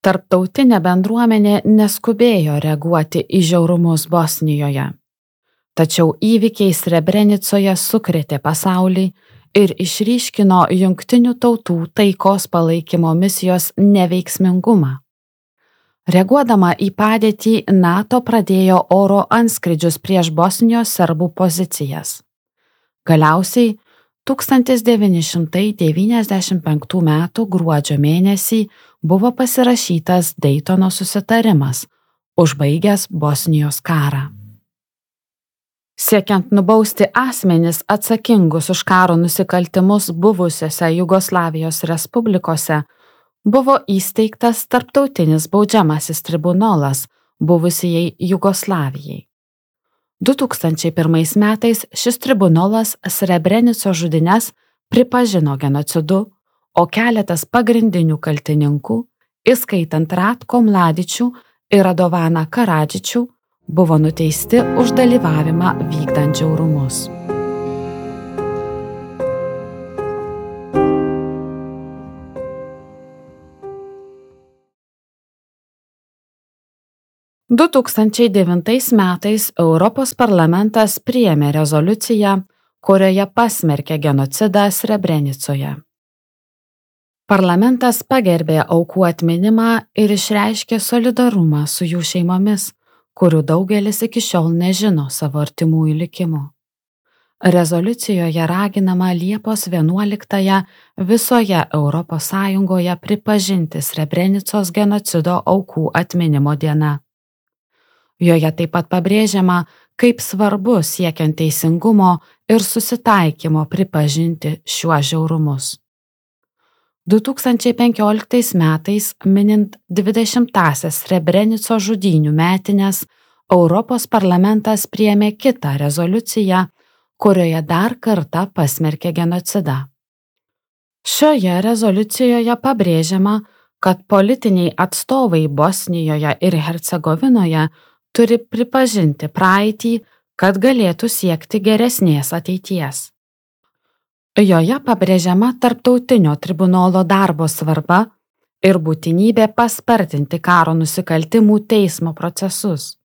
Tarptautinė bendruomenė neskubėjo reaguoti į žiaurumus Bosnijoje. Tačiau įvykiai Srebrenicoje sukrėtė pasaulį ir išryškino Jungtinių tautų taikos palaikymo misijos neveiksmingumą. Reaguodama į padėtį, NATO pradėjo oro antskridžius prieš Bosnijos serbų pozicijas. Galiausiai 1995 m. gruodžio mėnesį buvo pasirašytas Daytono susitarimas, užbaigęs Bosnijos karą. Siekiant nubausti asmenis atsakingus už karo nusikaltimus buvusiose Jugoslavijos respublikose, buvo įsteigtas Tarptautinis baudžiamasis tribunolas buvusiai Jugoslavijai. 2001 metais šis tribunolas Srebrenicos žudynes pripažino genocidu, o keletas pagrindinių kaltininkų, įskaitant Ratko Mladičių ir Radovaną Karadžičių, buvo nuteisti už dalyvavimą vykdant žiaurumus. – 2009 metais Europos parlamentas priėmė rezoliuciją, kurioje pasmerkė genocidą Srebrenicoje. Parlamentas pagerbė aukų atminimą ir išreiškė solidarumą su jų šeimomis, kurių daugelis iki šiol nežino savo artimųjų likimų. Rezoliucijoje raginama Liepos 11-ąją visoje Europos Sąjungoje pripažinti Srebrenicos genocido aukų atminimo diena. Joje taip pat pabrėžiama, kaip svarbu siekiant teisingumo ir susitaikymo pripažinti šiuos žiaurumus. 2015 metais, minint 20-asias Srebrenicos žudynių metines, Europos parlamentas priėmė kitą rezoliuciją, kurioje dar kartą pasmerkė genocidą. Šioje rezoliucijoje pabrėžiama, kad politiniai atstovai Bosnijoje ir Hercegovinoje turi pripažinti praeitį, kad galėtų siekti geresnės ateities. Joje pabrėžiama tarptautinio tribunolo darbo svarba ir būtinybė paspartinti karo nusikaltimų teismo procesus.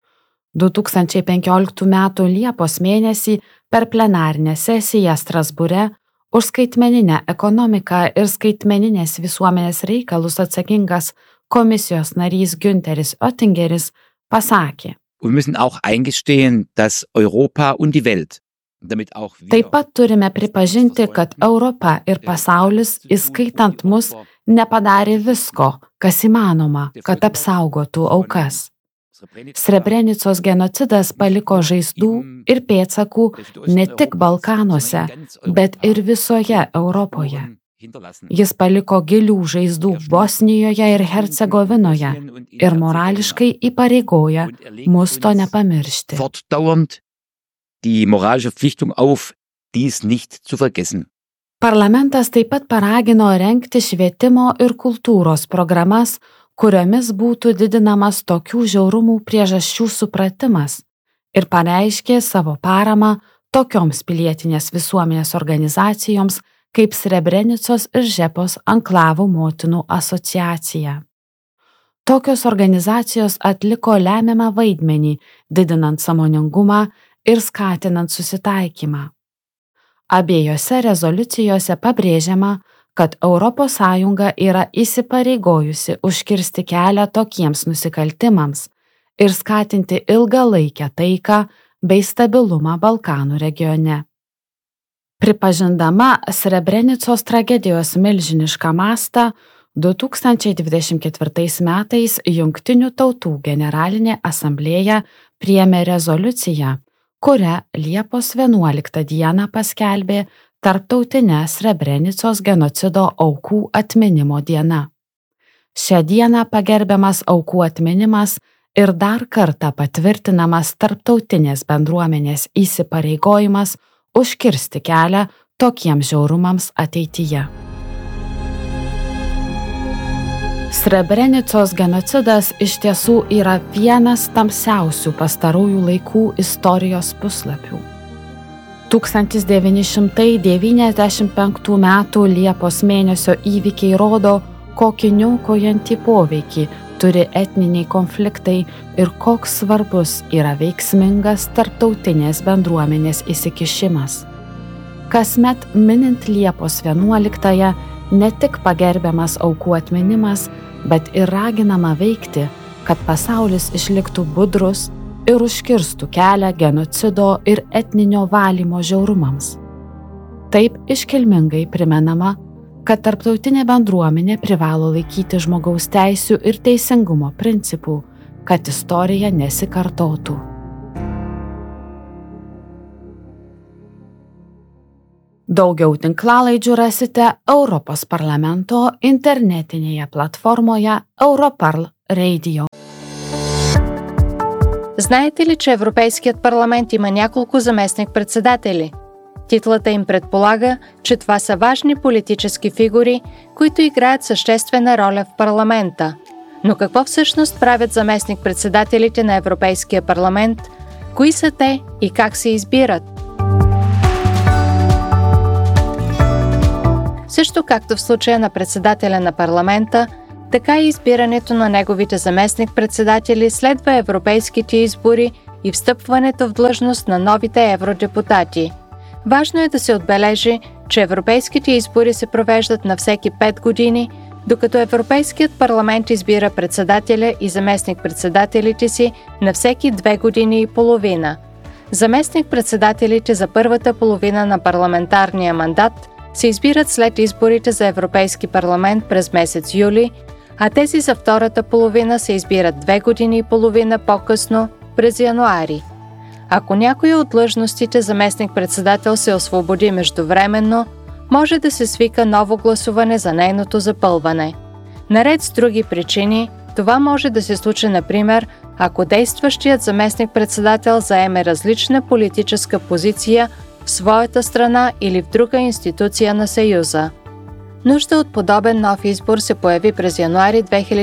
2015 m. Liepos mėnesį per plenarinę sesiją Strasbūre už skaitmeninę ekonomiką ir skaitmeninės visuomenės reikalus atsakingas komisijos narys Günteris Oettingeris pasakė: Wir müssen auch eingestehen, dass Europa und die Welt Taip pat turime pripažinti, kad Europa ir pasaulis, įskaitant mus, nepadarė visko, kas įmanoma, kad apsaugotų aukas. Srebrenicos genocidas paliko žaizdų ir pėdsakų ne tik Balkanuose, bet ir visoje Europoje. Jis paliko gilių žaizdų Bosnijoje ir Hercegovinoje ir morališkai įpareigoja mus to nepamiršti. Die moralische Verpflichtung auf, dies nicht zu vergessen. Parlamentas taip pat paragino rengti švietimo ir kultūros programas, kuriomis būtų didinamas tokių žiaurumų priežasčių supratimas ir pareiškė savo paramą tokioms pilietinės visuomenės organizacijoms kaip Srebrenicos ir Žepos anklavų motinų asociacija. Tokios organizacijos atliko lemiamą vaidmenį, didinant sąmoningumą ir skatinant susitaikymą. Abiejose rezoliucijose pabrėžiama, kad Europos Sąjunga yra įsipareigojusi užkirsti kelią tokiems nusikaltimams ir skatinti ilgalaikę taiką bei stabilumą Balkanų regione. Pripažindama Srebrenicos tragedijos milžinišką mastą, 2024 metais Jungtinių tautų generalinė asamblėja priėmė rezoliuciją, kurią Liepos 11 dieną paskelbė Tarptautinė Srebrenicos genocido aukų atminimo diena. Šią dieną pagerbiamas aukų atminimas ir dar kartą patvirtinamas tarptautinės bendruomenės įsipareigojimas užkirsti kelią tokiems žiaurumams ateityje. Srebrenicos genocidas iš tiesų yra vienas tamsiausių pastarųjų laikų istorijos puslapių. 1995 m. Liepos mėnesio įvykiai rodo, kokį niokojantį poveikį turi etniniai konfliktai ir koks svarbus yra veiksmingas tarptautinės bendruomenės įsikišimas. Kasmet minint Liepos 11-ąją ne tik pagerbiamas aukų atminimas, bet ir raginama veikti, kad pasaulis išliktų budrus ir užkirstų kelią genocido ir etninio valymo žiaurumams. Taip iškilmingai primenama, kad tarptautinė bendruomenė privalo laikyti žmogaus teisių ir teisingumo principų, kad istorija nesikartotų. Daugiau tinklalaidžių rasite Europos parlamento internetinėje platformoje Europarl Radio. Знаете ли, че Европейският парламент има няколко заместник-председатели? Титлата им предполага, че това са важни политически фигури, които играят съществена роля в парламента. Но какво всъщност правят заместник-председателите на Европейския парламент? Кои са те и как се избират? Също както в случая на председателя на парламента, така и избирането на неговите заместник-председатели следва европейските избори и встъпването в длъжност на новите евродепутати. Важно е да се отбележи, че европейските избори се провеждат на всеки 5 години, докато Европейският парламент избира председателя и заместник-председателите си на всеки 2 години и половина. Заместник-председателите за първата половина на парламентарния мандат се избират след изборите за Европейски парламент през месец юли, а тези за втората половина се избират 2 години и половина по-късно, през януари. Ако някой от длъжностите заместник-председател се освободи междувременно, може да се свика ново гласуване за нейното запълване. Наред с други причини, това може да се случи, например, ако действащият заместник-председател заеме различна политическа позиция в своята страна или в друга институция на Съюза. Нужда от подобен нов избор се появи през януари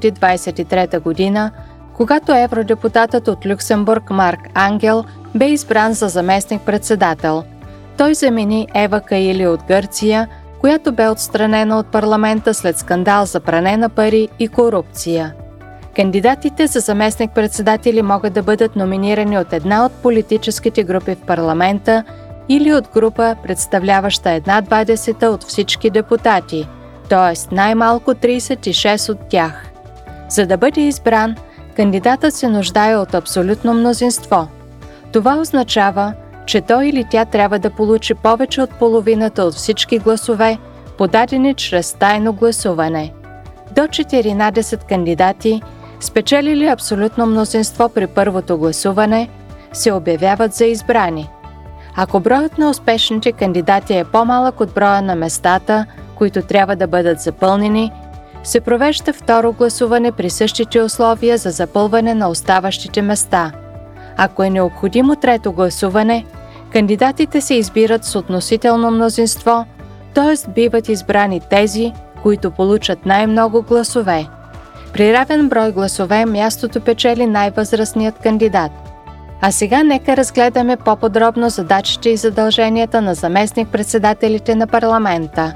2023 година, когато евродепутатът от Люксембург Марк Ангел бе избран за заместник-председател. Той замени Ева Каили от Гърция, която бе отстранена от парламента след скандал за пране на пари и корупция. Кандидатите за заместник-председатели могат да бъдат номинирани от една от политическите групи в парламента или от група, представляваща 1/20 от всички депутати, т.е. най-малко 36 от тях. За да бъде избран, кандидатът се нуждае от абсолютно мнозинство. Това означава, че той или тя трябва да получи повече от половината от всички гласове, подадени чрез тайно гласуване. До 14 кандидати, спечелили абсолютно мнозинство при първото гласуване, се обявяват за избрани. Ако броят на успешните кандидати е по-малък от броя на местата, които трябва да бъдат запълнени, се провежда второ гласуване при същите условия за запълване на оставащите места. Ако е необходимо трето гласуване, кандидатите се избират с относително мнозинство, т.е. биват избрани тези, които получат най-много гласове. При равен брой гласове мястото печели най-възрастният кандидат. А сега нека разгледаме по-подробно задачите и задълженията на заместник-председателите на парламента.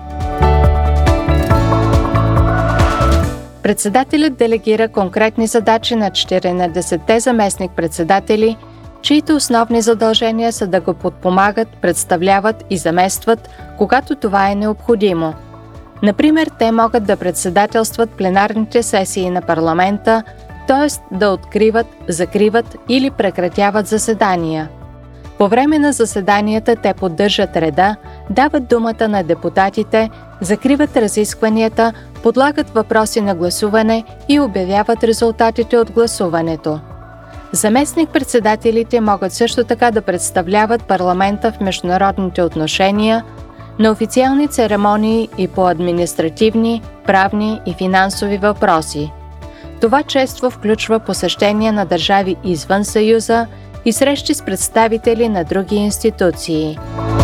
Председателят делегира конкретни задачи на 14-те заместник-председатели, чието основни задължения са да го подпомагат, представляват и заместват, когато това е необходимо. Например, те могат да председателстват пленарните сесии на парламента, т.е. да откриват, закриват или прекратяват заседания. По време на заседанията те поддържат реда, дават думата на депутатите, закриват разискванията, подлагат въпроси на гласуване и обявяват резултатите от гласуването. Заместник-председателите могат също така да представляват парламента в международните отношения, на официални церемонии и по административни, правни и финансови въпроси. Това често включва посещения на държави извън Съюза и срещи с представители на други институции.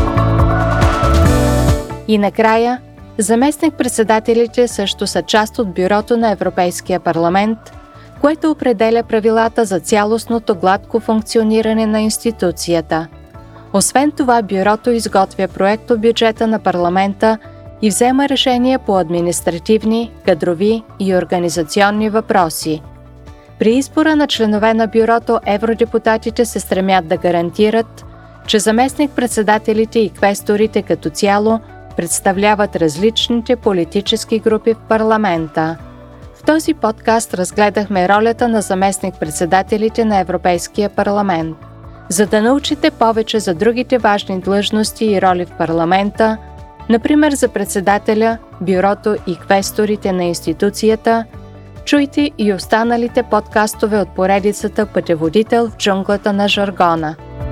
И накрая, заместник-председателите също са част от Бюрото на Европейския парламент, което определя правилата за цялостното гладко функциониране на институцията. Освен това, Бюрото изготвя проектобюджета на парламента и взема решения по административни, кадрови и организационни въпроси. При избора на членове на бюрото евродепутатите се стремят да гарантират, че заместник-председателите и квесторите като цяло представляват различните политически групи в парламента. В този подкаст разгледахме ролята на заместник-председателите на Европейския парламент. За да научите повече за другите важни длъжности и роли в парламента, например за председателя, бюрото и квесторите на институцията, чуйте и останалите подкастове от поредицата Пътеводител в джунглата на жаргона.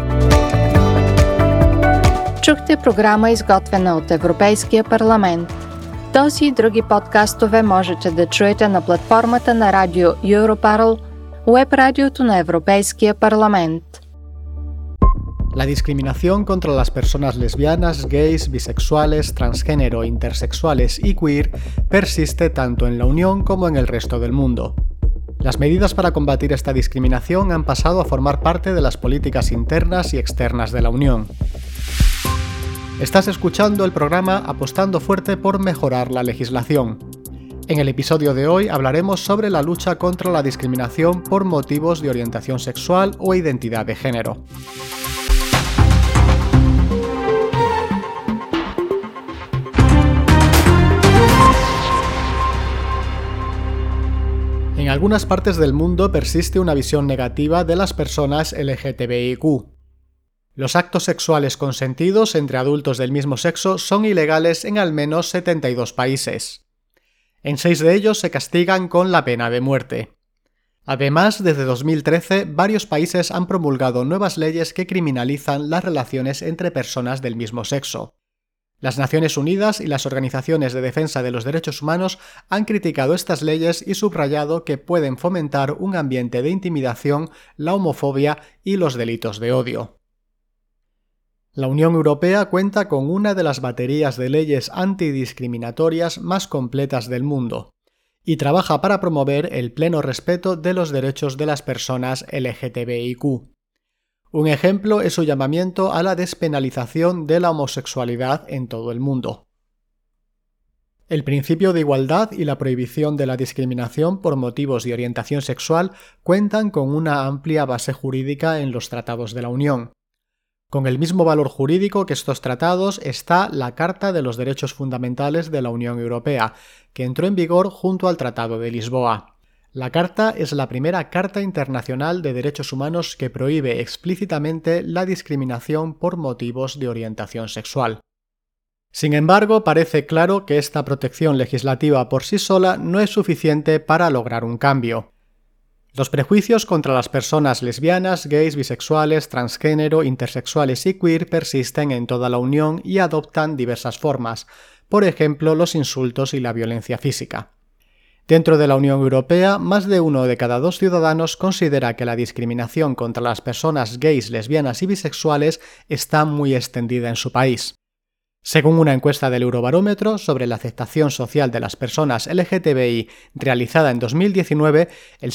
Чухте програма, изготвена от Европейския парламент. Този и други подкастове можете да чуете на платформата на радио Europarl, уеб-радиото на Европейския парламент. La discriminación contra las personas lesbianas, gays, bisexuales, transgénero, intersexuales y queer persiste tanto en la Unión como en el resto del mundo. Las medidas para combatir esta discriminación han pasado a formar parte de las políticas internas y externas de la Unión. Estás escuchando el programa Apostando Fuerte por Mejorar la Legislación. En el episodio de hoy hablaremos sobre la lucha contra la discriminación por motivos de orientación sexual o identidad de género. En algunas partes del mundo persiste una visión negativa de las personas LGTBIQ. Los actos sexuales consentidos entre adultos del mismo sexo son ilegales en al menos 72 países. En 6 de ellos se castigan con la pena de muerte. Además, desde 2013, varios países han promulgado nuevas leyes que criminalizan las relaciones entre personas del mismo sexo. Las Naciones Unidas y las organizaciones de defensa de los derechos humanos han criticado estas leyes y subrayado que pueden fomentar un ambiente de intimidación, la homofobia y los delitos de odio. La Unión Europea cuenta con una de las baterías de leyes antidiscriminatorias más completas del mundo y trabaja para promover el pleno respeto de los derechos de las personas LGTBIQ. Un ejemplo es su llamamiento a la despenalización de la homosexualidad en todo el mundo. El principio de igualdad y la prohibición de la discriminación por motivos de orientación sexual cuentan con una amplia base jurídica en los tratados de la Unión. Con el mismo valor jurídico que estos tratados está la Carta de los Derechos Fundamentales de la Unión Europea, que entró en vigor junto al Tratado de Lisboa. La Carta es la primera carta internacional de derechos humanos que prohíbe explícitamente la discriminación por motivos de orientación sexual. Sin embargo, parece claro que esta protección legislativa por sí sola no es suficiente para lograr un cambio. Los prejuicios contra las personas lesbianas, gays, bisexuales, transgénero, intersexuales y queer persisten en toda la Unión y adoptan diversas formas, por ejemplo, los insultos y la violencia física. Dentro de la Unión Europea, más de 1 de cada 2 ciudadanos considera que la discriminación contra las personas gays, lesbianas y bisexuales está muy extendida en su país. Según una encuesta del Eurobarómetro sobre la aceptación social de las personas LGTBI realizada en 2019, el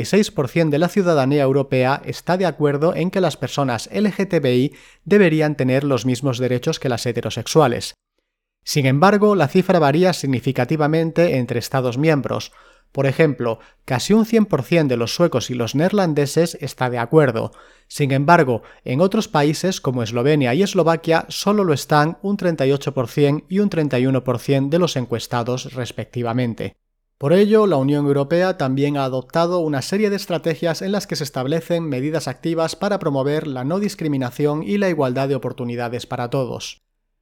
76% de la ciudadanía europea está de acuerdo en que las personas LGTBI deberían tener los mismos derechos que las heterosexuales. Sin embargo, la cifra varía significativamente entre Estados miembros. Por ejemplo, casi un 100% de los suecos y los neerlandeses está de acuerdo. Sin embargo, en otros países como Eslovenia y Eslovaquia solo lo están un 38% y un 31% de los encuestados respectivamente. Por ello, la Unión Europea también ha adoptado una serie de estrategias en las que se establecen medidas activas para promover la no discriminación y la igualdad de oportunidades para todos.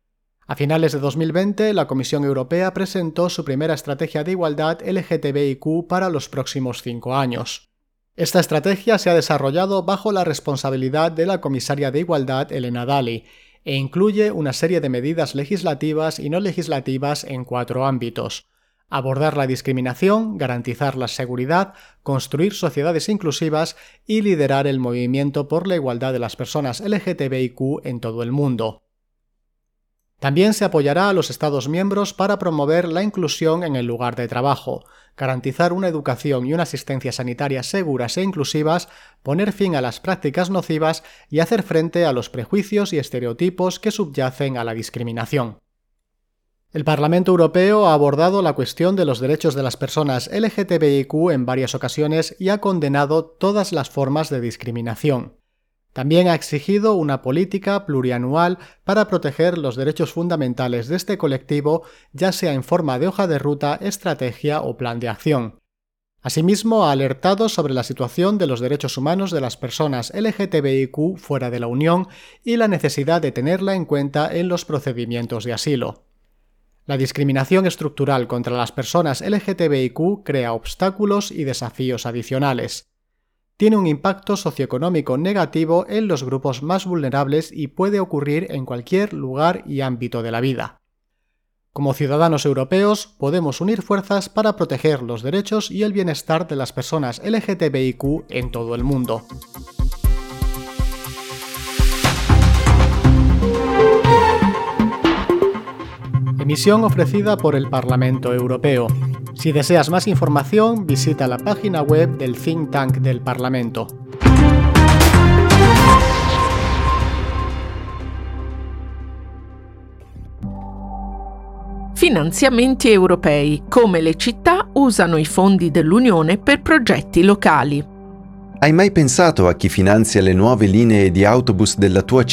A finales de 2020, la Comisión Europea presentó su primera estrategia de igualdad LGTBIQ para los próximos 5 años. Esta estrategia se ha desarrollado bajo la responsabilidad de la comisaria de Igualdad, Helena Dalli, e incluye una serie de medidas legislativas y no legislativas en 4 ámbitos: abordar la discriminación, garantizar la seguridad, construir sociedades inclusivas y liderar el movimiento por la igualdad de las personas LGTBIQ en todo el mundo. También se apoyará a los Estados miembros para promover la inclusión en el lugar de trabajo, garantizar una educación y una asistencia sanitaria seguras e inclusivas, poner fin a las prácticas nocivas y hacer frente a los prejuicios y estereotipos que subyacen a la discriminación. El Parlamento Europeo ha abordado la cuestión de los derechos de las personas LGTBIQ en varias ocasiones y ha condenado todas las formas de discriminación. También ha exigido una política plurianual para proteger los derechos fundamentales de este colectivo, ya sea en forma de hoja de ruta, estrategia o plan de acción. Asimismo, ha alertado sobre la situación de los derechos humanos de las personas LGTBIQ fuera de la Unión y la necesidad de tenerla en cuenta en los procedimientos de asilo. La discriminación estructural contra las personas LGTBIQ crea obstáculos y desafíos adicionales. Tiene un impacto socioeconómico negativo en los grupos más vulnerables y puede ocurrir en cualquier lugar y ámbito de la vida. Como ciudadanos europeos, podemos unir fuerzas para proteger los derechos y el bienestar de las personas LGTBIQ en todo el mundo. Emisión ofrecida por el Parlamento Europeo. Si deseas más información, visita la página web del Think Tank del Parlamento. Finanziamenti europei, come le città usano i fondi dell'Unione per progetti locali. Hai mai pensato a chi finanzia le nuove linee di autobus della tua città?